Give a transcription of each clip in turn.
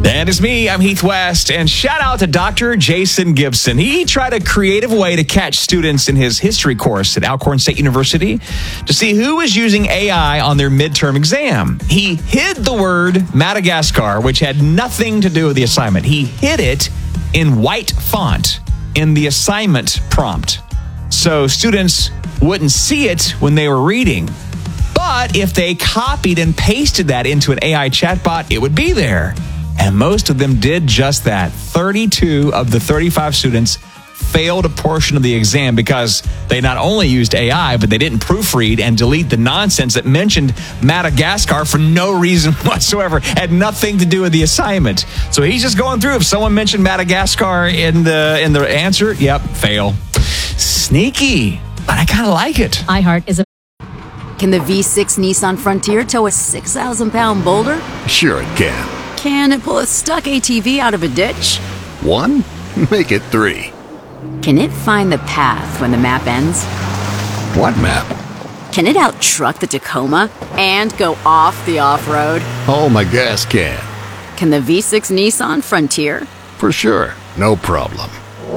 And it's me, I'm Heath West, and shout out to Dr. Jason Gibson. He tried a creative way to catch students in his history course at Alcorn State University to see who was using AI on their midterm exam. He hid the word Madagascar, which had nothing to do with the assignment. He hid it in white font in the assignment prompt, so students wouldn't see it when they were reading. But if they copied and pasted that into an AI chatbot, it would be there. And most of them did just that. 32 of the 35 students failed a portion of the exam because they not only used AI, but they didn't proofread and delete the nonsense that mentioned Madagascar for no reason whatsoever. Had nothing to do with the assignment. So he's just going through. If someone mentioned Madagascar in the answer, yep, fail. Sneaky, but I kind of like it. iHeart is a... Can the V6 Nissan Frontier tow a 6,000-pound boulder? Sure it can. Can it pull a stuck ATV out of a ditch? 1? Make it 3. Can it find the path when the map ends? What map? Can it out-truck the Tacoma and go off the off-road? Oh, my gas can. Can the V6 Nissan Frontier? For sure. No problem.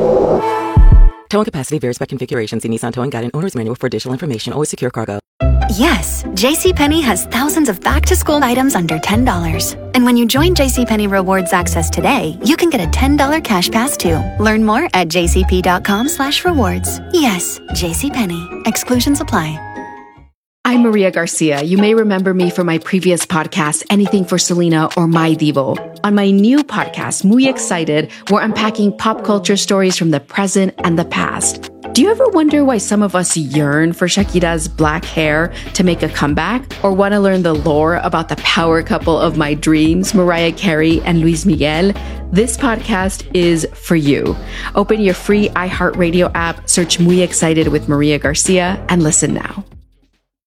Towing capacity varies by configuration. See Nissan Towing Guide and Owner's Manual for additional information. Always secure cargo. Yes, JCPenney has thousands of back-to-school items under $10. And when you join JCPenney Rewards Access today, you can get a $10 cash pass too. Learn more at jcp.com/rewards. Yes, JCPenney. Exclusions apply. I'm Maria Garcia. You may remember me from my previous podcast, Anything for Selena or My Divo. On my new podcast, Muy Excited, we're unpacking pop culture stories from the present and the past. Do you ever wonder why some of us yearn for Shakira's black hair to make a comeback? Or want to learn the lore about the power couple of my dreams, Mariah Carey and Luis Miguel? This podcast is for you. Open your free iHeartRadio app, search Muy Excited with Maria Garcia, and listen now.